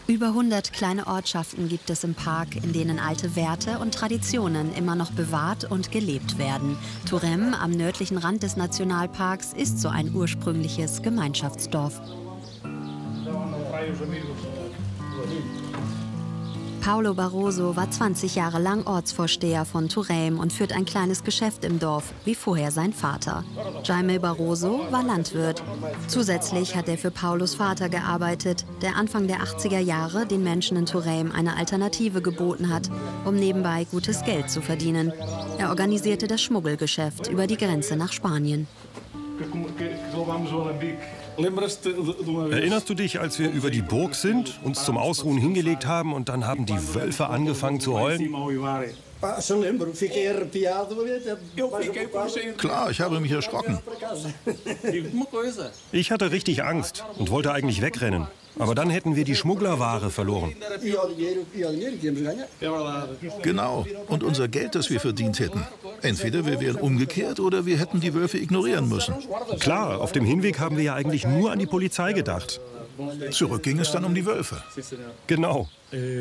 Über 100 kleine Ortschaften gibt es im Park, in denen alte Werte und Traditionen immer noch bewahrt und gelebt werden. Torrem am nördlichen Rand des Nationalparks ist so ein ursprüngliches Gemeinschaftsdorf. Paulo Barroso war 20 Jahre lang Ortsvorsteher von Torrem und führt ein kleines Geschäft im Dorf, wie vorher sein Vater. Jaime Barroso war Landwirt. Zusätzlich hat er für Paulos Vater gearbeitet, der Anfang der 80er Jahre den Menschen in Torrem eine Alternative geboten hat, um nebenbei gutes Geld zu verdienen. Er organisierte das Schmuggelgeschäft über die Grenze nach Spanien. Erinnerst du dich, als wir über die Burg sind, uns zum Ausruhen hingelegt haben und dann haben die Wölfe angefangen zu heulen? Klar, ich habe mich erschrocken. Ich hatte richtig Angst und wollte eigentlich wegrennen. Aber dann hätten wir die Schmugglerware verloren. Genau. Und unser Geld, das wir verdient hätten. Entweder wir wären umgekehrt oder wir hätten die Wölfe ignorieren müssen. Klar, auf dem Hinweg haben wir ja eigentlich nur an die Polizei gedacht. Zurück ging es dann um die Wölfe. Genau.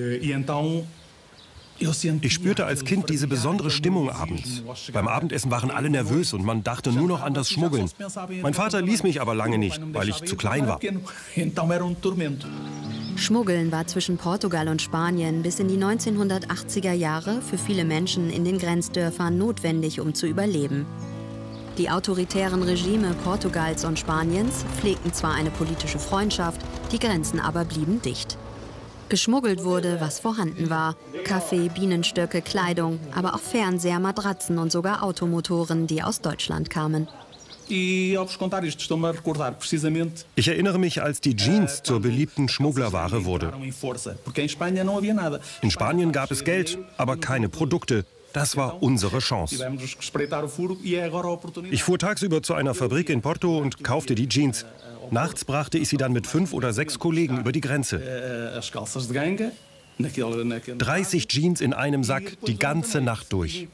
Ich spürte als Kind diese besondere Stimmung abends. Beim Abendessen waren alle nervös und man dachte nur noch an das Schmuggeln. Mein Vater ließ mich aber lange nicht, weil ich zu klein war. Schmuggeln war zwischen Portugal und Spanien bis in die 1980er Jahre für viele Menschen in den Grenzdörfern notwendig, um zu überleben. Die autoritären Regime Portugals und Spaniens pflegten zwar eine politische Freundschaft, die Grenzen aber blieben dicht. Geschmuggelt wurde, was vorhanden war. Kaffee, Bienenstöcke, Kleidung, aber auch Fernseher, Matratzen und sogar Automotoren, die aus Deutschland kamen. Ich erinnere mich, als die Jeans zur beliebten Schmugglerware wurde. In Spanien gab es Geld, aber keine Produkte. Das war unsere Chance. Ich fuhr tagsüber zu einer Fabrik in Porto und kaufte die Jeans. Nachts brachte ich sie dann mit 5 oder 6 Kollegen über die Grenze. 30 Jeans in einem Sack, die ganze Nacht durch.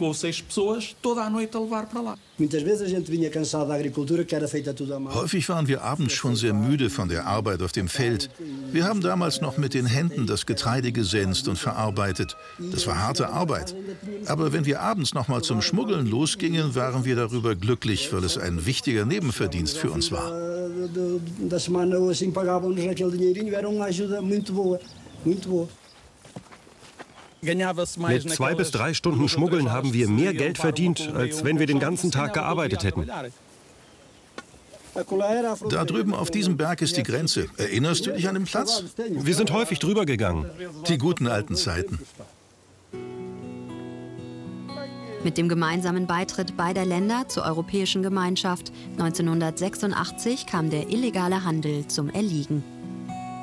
Häufig waren wir abends schon sehr müde von der Arbeit auf dem Feld. Wir haben damals noch mit den Händen das Getreide gesenzt und verarbeitet. Das war harte Arbeit. Aber wenn wir abends noch mal zum Schmuggeln losgingen, waren wir darüber glücklich, weil es ein wichtiger Nebenverdienst für uns war. Mit 2 bis 3 Stunden Schmuggeln haben wir mehr Geld verdient, als wenn wir den ganzen Tag gearbeitet hätten. Da drüben auf diesem Berg ist die Grenze. Erinnerst du dich an den Platz? Wir sind häufig drüber gegangen. Die guten alten Zeiten. Mit dem gemeinsamen Beitritt beider Länder zur Europäischen Gemeinschaft 1986 kam der illegale Handel zum Erliegen.